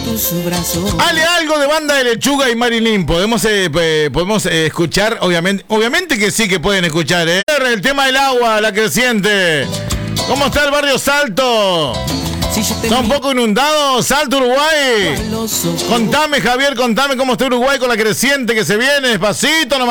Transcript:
tus brazos. Ale, algo de Banda de Lechuga y Marilyn. Podemos escuchar, obviamente que sí que pueden escuchar, ¿eh? El tema del agua, la creciente. ¿Cómo está el barrio Salto? ¿Está un poco inundado? Salto, Uruguay. Contame, Javier, contame cómo está Uruguay con la creciente que se viene. Despacito nomás.